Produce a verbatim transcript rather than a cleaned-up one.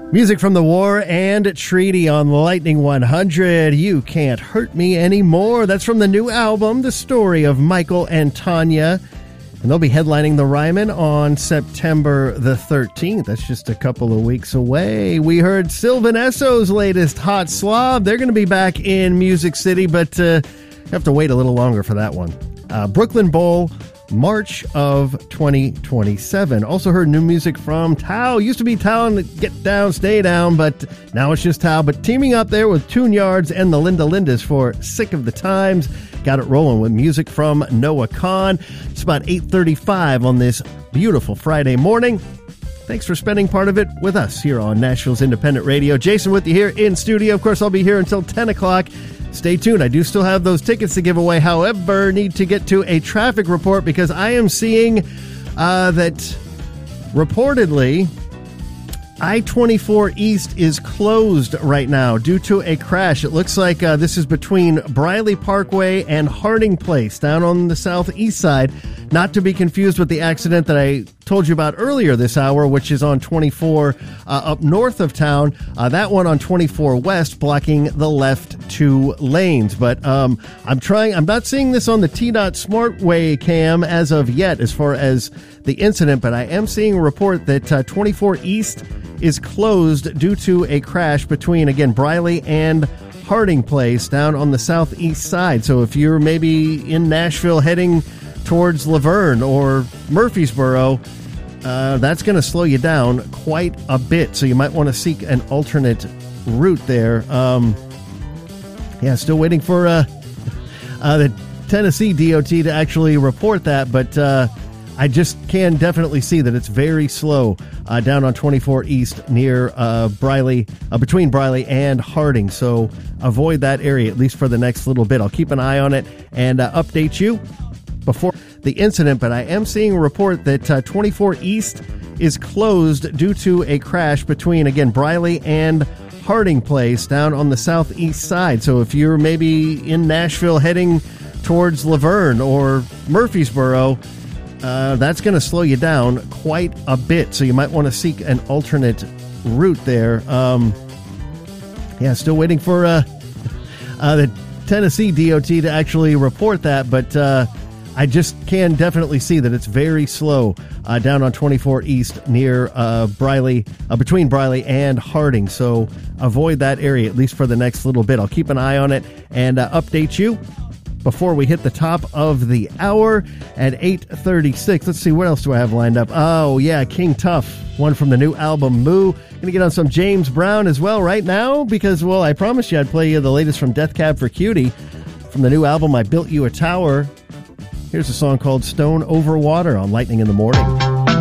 Music from The War and Treaty on Lightning one hundred. You Can't Hurt Me Anymore. That's from the new album, The Story of Michael and Tanya. And they'll be headlining the Ryman on September the thirteenth. That's just a couple of weeks away. We heard Sylvan Esso's latest Hot Slob. They're going to be back in Music City, but uh, you have to wait a little longer for that one. Uh, Brooklyn Bowl, March of twenty twenty-seven. Also heard new music from Tao. Used to be Tao and Get Down, Stay Down, but now it's just Tao. But teaming up there with Tune Yards and the Linda Lindas for Sick of the Times. Got it rolling with music from Noah Kahan. It's about eight thirty-five on this beautiful Friday morning. Thanks for spending part of it with us here on Nashville's Independent Radio. Jason with you here in studio. Of course, I'll be here until ten o'clock. Stay tuned. I do still have those tickets to give away. However, need to get to a traffic report because I am seeing uh, that reportedly I twenty-four East is closed right now due to a crash. It looks like uh, this is between Briley Parkway and Harding Place down on the southeast side. Not to be confused with the accident that I told you about earlier this hour, which is on twenty-four uh, up north of town. Uh, that one on twenty-four West blocking the left two lanes. But um, I'm trying, I'm not seeing this on the T DOT Smartway cam as of yet as far as the incident, but I am seeing a report that uh, twenty-four East is closed due to a crash between, again, Briley and Harding Place down on the southeast side. So if you're maybe in Nashville heading towards Laverne or Murfreesboro, uh, that's going to slow you down quite a bit. So you might want to seek an alternate route there. Um, yeah, still waiting for uh, uh, the Tennessee D O T to actually report that, but uh, I just can definitely see that it's very slow uh, down on twenty-four East near uh, Briley, uh, between Briley and Harding. So avoid that area, at least for the next little bit. I'll keep an eye on it and uh, update you before the incident, but I am seeing a report that uh, twenty-four East is closed due to a crash between, again, Briley and Harding Place down on the southeast side. So if you're maybe in Nashville heading towards Laverne or Murfreesboro, Uh, that's going to slow you down quite a bit, so you might want to seek an alternate route there. Um, yeah, still waiting for uh, uh, the Tennessee D O T to actually report that, but uh, I just can definitely see that it's very slow uh, down on twenty-four East near uh, Briley, uh, between Briley and Harding. So avoid that area, at least for the next little bit. I'll keep an eye on it and uh, update you before we hit the top of the hour at eight thirty-six. Let's see, what else do I have lined up? Oh, yeah, King Tough, one from the new album, Moo. Gonna get on some James Brown as well right now because, well, I promised you I'd play you the latest from Death Cab for Cutie from the new album, I Built You a Tower. Here's a song called Stone Over Water on Lightning in the Morning.